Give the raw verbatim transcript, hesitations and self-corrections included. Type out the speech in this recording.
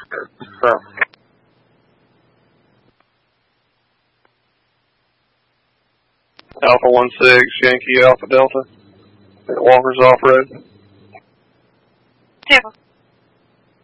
So. Alpha one six, Yankee Alpha Delta. Walker's off road. Tampa.